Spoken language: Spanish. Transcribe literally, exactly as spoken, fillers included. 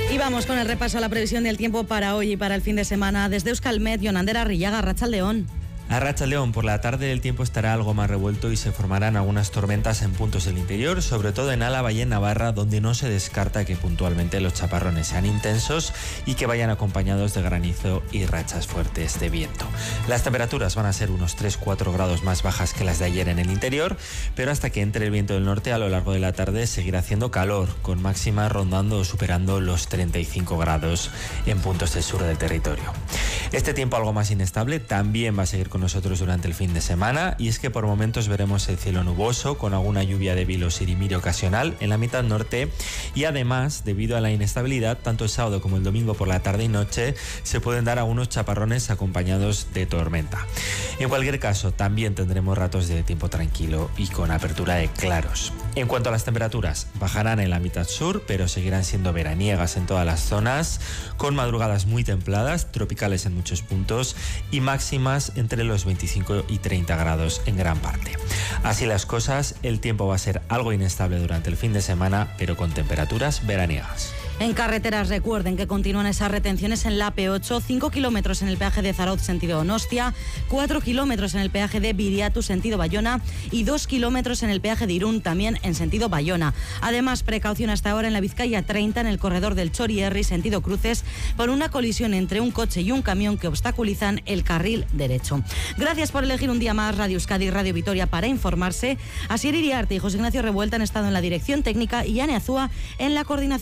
Y vamos con el repaso a la previsión del tiempo para hoy y para el fin de semana. Desde Euskalmet, Yonander Arrillaga, Arratsaldeon. A Arratsaldeon, por la tarde el tiempo estará algo más revuelto y se formarán algunas tormentas en puntos del interior, sobre todo en Álava y en Navarra, donde no se descarta que puntualmente los chaparrones sean intensos y que vayan acompañados de granizo y rachas fuertes de viento. Las temperaturas van a ser unos tres a cuatro grados más bajas que las de ayer en el interior, pero hasta que entre el viento del norte a lo largo de la tarde seguirá haciendo calor, con máximas rondando o superando los treinta y cinco grados en puntos del sur del territorio. Este tiempo algo más inestable también va a seguir con nosotros durante el fin de semana, y es que por momentos veremos el cielo nuboso con alguna lluvia débil o sirimiri ocasional en la mitad norte, y además, debido a la inestabilidad, tanto el sábado como el domingo por la tarde y noche se pueden dar algunos chaparrones acompañados de tormenta. En cualquier caso, también tendremos ratos de tiempo tranquilo y con apertura de claros. En cuanto a las temperaturas, bajarán en la mitad sur, pero seguirán siendo veraniegas en todas las zonas, con madrugadas muy templadas, tropicales en muchos puntos y máximas entre los veinticinco y treinta grados en gran parte. Así las cosas, el tiempo va a ser algo inestable durante el fin de semana, pero con temperaturas veraniegas. En carreteras, recuerden que continúan esas retenciones en la A P ocho, cinco kilómetros en el peaje de Zarautz sentido Donostia, cuatro kilómetros en el peaje de Biriatu sentido Bayona y dos kilómetros en el peaje de Irún también en sentido Bayona. Además, precaución hasta ahora en la Vizcaya treinta en el corredor del Txorierri sentido Cruces por una colisión entre un coche y un camión que obstaculizan el carril derecho. Gracias por elegir un día más Radio Euskadi y Radio Vitoria para informarse. Asier Iriarte y José Ignacio Revuelta han estado en la dirección técnica y Ane Azúa en la coordinación.